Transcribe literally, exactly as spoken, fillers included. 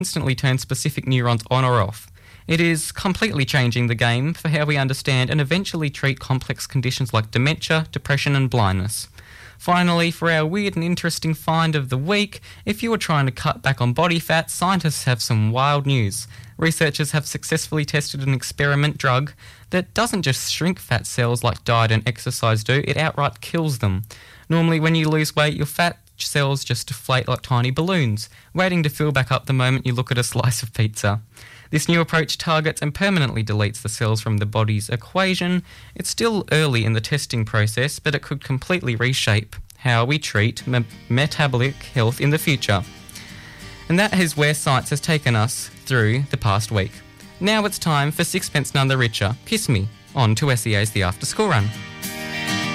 instantly turn specific neurons on or off. It is completely changing the game for how we understand and eventually treat complex conditions like dementia, depression and blindness. Finally, for our weird and interesting find of the week, if you are trying to cut back on body fat, scientists have some wild news. Researchers have successfully tested an experiment drug that doesn't just shrink fat cells like diet and exercise do, it outright kills them. Normally when you lose weight, your fat cells just deflate like tiny balloons, waiting to fill back up the moment you look at a slice of pizza. This new approach targets and permanently deletes the cells from the body's equation. It's still early in the testing process, but it could completely reshape how we treat me- metabolic health in the future. And that is where science has taken us through the past week. Now it's time for Sixpence None the Richer. Kiss me. On to S E A's The After School Run.